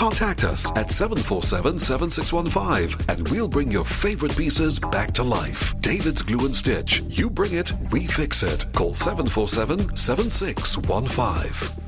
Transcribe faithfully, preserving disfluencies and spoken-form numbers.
Contact us at seven four seven, seven six one five and we'll bring your favorite pieces back to life. David's Glue and Stitch. You bring it, we fix it. Call seven four seven, seven six one five.